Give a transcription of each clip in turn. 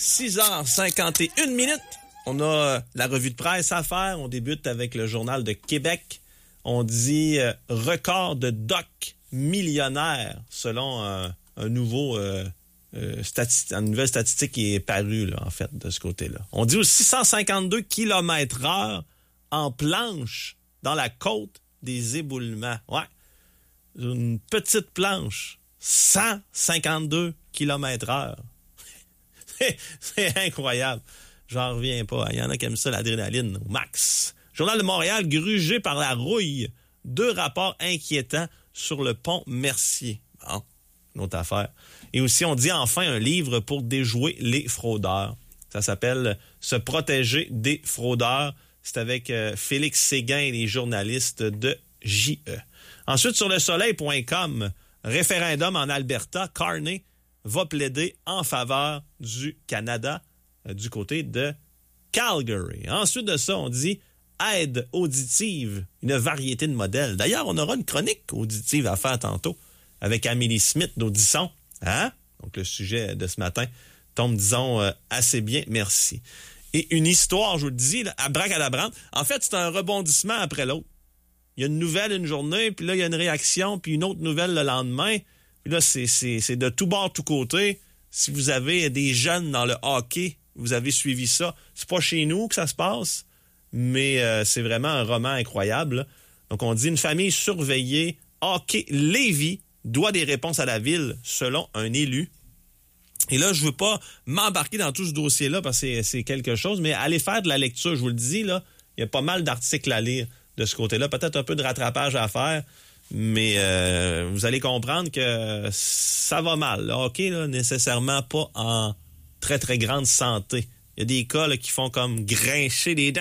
6h51. On a la revue de presse à faire. On débute avec le Journal de Québec. On dit record de doc millionnaire selon une nouvelle statistique qui est parue, là, en fait, de ce côté-là. On dit aussi 152 km/h en planche dans la côte des éboulements. Ouais. Une petite planche. 152 km/h. C'est incroyable. J'en reviens pas. Il y en a qui aiment ça, l'adrénaline au max. Journal de Montréal, grugé par la rouille. 2 rapports inquiétants sur le pont Mercier. Bon, une autre affaire. Et aussi, on dit enfin un livre pour déjouer les fraudeurs. Ça s'appelle « Se protéger des fraudeurs ». C'est avec Félix Séguin et les journalistes de JE. Ensuite, sur lesoleil.com, référendum en Alberta, Carney va plaider en faveur du Canada du côté de Calgary. Ensuite de ça, on dit aide auditive, une variété de modèles. D'ailleurs, on aura une chronique auditive à faire tantôt avec Amélie Smith d'Audisson. Hein? Donc, le sujet de ce matin tombe, disons, assez bien. Merci. Et une histoire, je vous le dis, là, à bracadabrante. En fait, c'est un rebondissement après l'autre. Il y a une nouvelle une journée, puis là, il y a une réaction, puis une autre nouvelle le lendemain. Puis là, c'est de tout bord, tout côté. Si vous avez des jeunes dans le hockey, vous avez suivi ça. C'est pas chez nous que ça se passe, mais c'est vraiment un roman incroyable, là. Donc, on dit une famille surveillée, hockey Lévis, doit des réponses à la ville, selon un élu. Et là, je veux pas m'embarquer dans tout ce dossier-là parce que c'est quelque chose, mais allez faire de la lecture, je vous le dis, là. Il y a pas mal d'articles à lire de ce côté-là. Peut-être un peu de rattrapage à faire, mais vous allez comprendre que ça va mal. Le hockey, là, nécessairement pas en très, très grande santé. Il y a des cas là, qui font comme grincher les dents.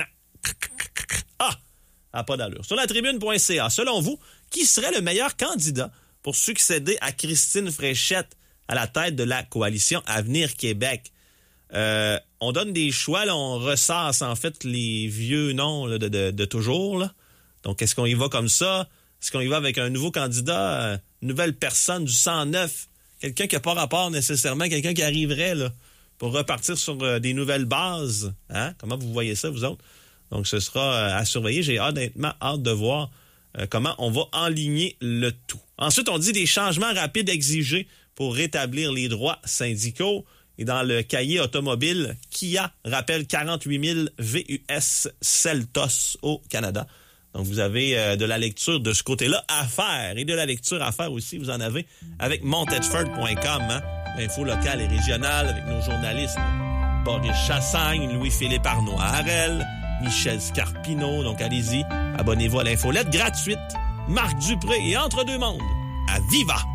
Ah, pas d'allure. Sur la tribune.ca, selon vous, qui serait le meilleur candidat pour succéder à Christine Fréchette à la tête de la coalition Avenir Québec? On donne des choix, là, on ressasse en fait les vieux noms là, de toujours. Là. Donc, est-ce qu'on y va comme ça? Est-ce qu'on y va avec un nouveau candidat, une nouvelle personne du 109? Quelqu'un qui n'a pas rapport nécessairement, quelqu'un qui arriverait là, pour repartir sur des nouvelles bases. Hein? Comment vous voyez ça, vous autres? Donc, ce sera à surveiller. J'ai honnêtement hâte de voir comment on va enligner le tout. Ensuite, on dit des changements rapides exigés pour rétablir les droits syndicaux. Et dans le cahier automobile, Kia rappelle 48 000 VUS Seltos au Canada. Donc, vous avez de la lecture de ce côté-là à faire. Et de la lecture à faire aussi, vous en avez avec montedford.com, hein? L'info locale et régionale avec nos journalistes Boris Chassagne, Louis-Philippe Arnaud-Harel, Michel Scarpino. Donc, allez-y, abonnez-vous à l'infolette gratuite. Marc Dupré et Entre deux mondes. À Viva!